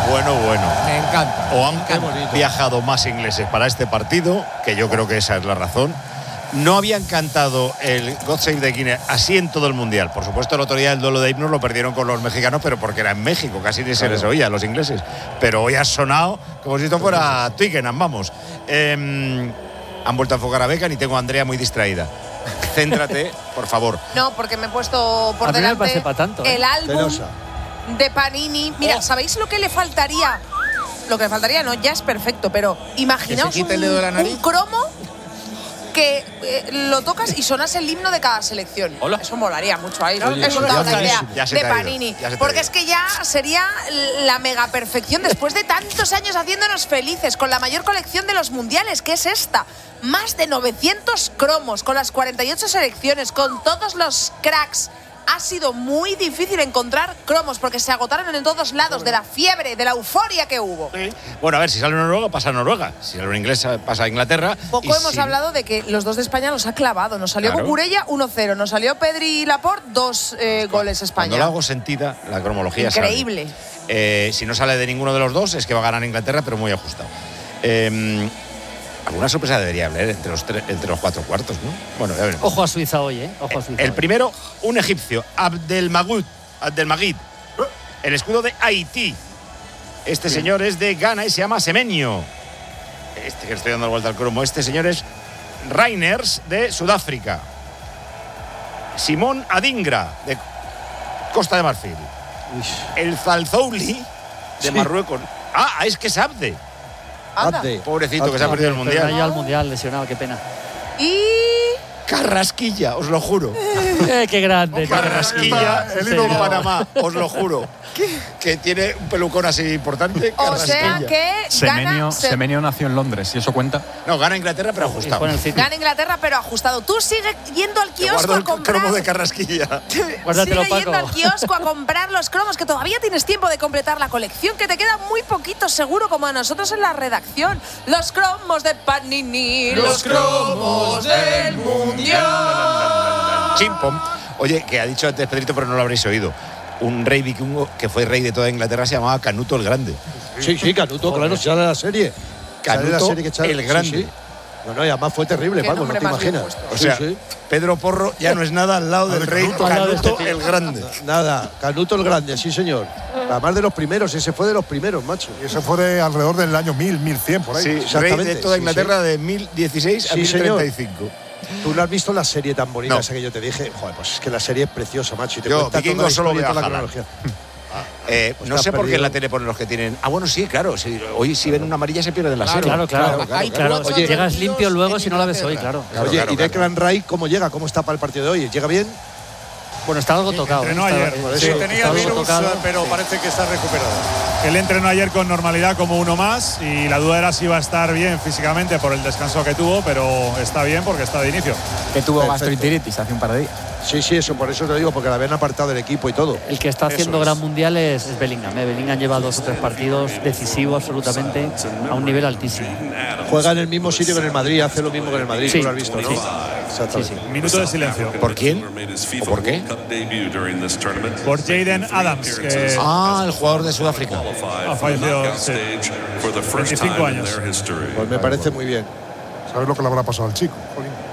Bueno. Me encanta. O han viajado más ingleses para este partido, que yo creo que esa es la razón. No habían cantado el God Save the King así en todo el Mundial. Por supuesto, el otro día el duelo de himnos lo perdieron con los mexicanos, pero porque era en México, casi ni se les oía a los ingleses. Pero hoy ha sonado como si esto fuera Twickenham, vamos. Han vuelto a enfocar a Beckham y tengo a Andrea muy distraída. Céntrate, por favor. No, porque me he puesto por a mí delante me parece para tanto, el álbum Celosa. de Panini. Mira, ¿sabéis lo que le faltaría? Lo que le faltaría no, ya es perfecto, pero imaginaos quite el dedo de la nariz. un cromo que lo tocas y sonas el himno de cada selección. Hola. Eso molaría mucho ahí, ¿no? Oye, He soltado ya la idea se de te ha ido, Panini. ya se te ha Porque ido. es que ya sería la mega perfección después de tantos años haciéndonos felices con la mayor colección de los mundiales, que es esta. Más de 900 cromos, con las 48 selecciones, con todos los cracks. Ha sido muy difícil encontrar cromos porque se agotaron en todos lados de la fiebre, de la euforia que hubo. Bueno, a ver, si sale Noruega, pasa a Noruega. Si sale un inglés, pasa a Inglaterra. Poco hemos hablado de que los dos de España nos ha clavado. Nos salió Claro. Cucurella 1-0, nos salió Pedri Laporte 2 goles España. Cuando lo hago sentida, la cromología Increíble. sale. Si no sale de ninguno de los dos, es que va a ganar Inglaterra, pero muy ajustado. Alguna sorpresa debería haber entre los cuatro cuartos, ¿no? Bueno, ya veremos. Ojo a Suiza hoy, ¿eh? Ojo a Suiza. El primero, un egipcio, Abdelmagid. El escudo de Haití. Este señor es de Ghana y se llama Semenyo. Este que estoy dando la vuelta al cromo. Este señor es Reiners de Sudáfrica. Simón Adingra de Costa de Marfil. El Zalzouli de Marruecos. Ah, es que es Abde. Anda. Abde. Pobrecito que se ha perdido el Pero Mundial. no ha al Mundial, lesionado, qué pena. Y Carrasquilla, os lo juro. Qué grande. Carrasquilla, el hilo Sí, de no. Panamá, os lo juro. Que tiene un pelucón así importante. o sea Carrasquilla. que gana, Semenyo nació en Londres, ¿y eso cuenta? No, gana Inglaterra, pero ajustado. Con el City. gana Inglaterra, pero ajustado. Tú sigue yendo al Te kiosco guardo a el comprar. cromo de Carrasquilla. Guárdatelo, Sigue yendo Paco. al kiosco a comprar los cromos, que todavía tienes tiempo de completar la colección, que te quedan muy poquitos seguro, como a nosotros en la redacción. Los cromos de Panini, los cromos del Mundial. Chimpom. Oye, que ha dicho antes Pedrito, pero no lo habréis oído. Un rey vikingo que fue rey de toda Inglaterra se llamaba Canuto el Grande. Sí, Canuto, claro, sale la serie. Sale la Canuto serie que sale- el Grande. sí. No, y además fue terrible, Qué Paco, no nombre te más bien imaginas. puesto. O sea, Sí. Pedro Porro ya no es nada al lado del rey al lado de este Canuto tío. el Grande. Nada, Canuto el Grande, sí, señor. Además de los primeros, ese fue de los primeros, macho. Y eso fue de alrededor del año 1000, 1100, por ahí. Sí, rey Exactamente, de toda sí, Inglaterra de 1016 a Sí, señor. 1035. Tú no has visto la serie tan bonita No. esa que yo te dije. Joder, pues es que la serie es preciosa, macho. Y te Yo, cuenta Vikingos, toda la solo historia, voy a toda la Haaland. cronología. No Está sé por qué en la perdido. tele ponen los que tienen. Ah, bueno, sí, claro. Sí, hoy si ven una amarilla se pierden la serie. Claro. Hay Claro, cuatro llegas partidos limpio luego en si no la ves hoy, Inglaterra. claro. Claro, Oye, claro, ¿y claro. Declan Rice cómo llega? ¿Cómo está para el partido de hoy? ¿Llega bien? Bueno, está algo tocado. Entrenó está- ayer. por Sí, eso, tenía está algo virus, tocado. pero parece que está recuperado. Él entrenó ayer con normalidad como uno más y la duda era si iba a estar bien físicamente por el descanso que tuvo, pero está bien porque está de inicio. Que tuvo Perfecto. gastroenteritis hace un par de días. Sí, eso, por eso te digo, porque la habían apartado del equipo y todo. El que está haciendo Eso es. gran mundial es Bellingham. Bellingham lleva 2 o 3 partidos decisivos absolutamente a un nivel altísimo. Juega en el mismo sitio que en el Madrid, hace lo mismo que en el Madrid, Sí. tú lo has visto, ¿no? Sí. Exactamente. Sí, sí. Minuto de silencio. ¿Por quién? ¿O por qué? Por Jaden Adams, que Ah, el jugador de Sudáfrica. ha fallecido. Sí. 25 años. Pues me parece muy bien. ¿Sabes lo que le habrá pasado al chico? Jolín.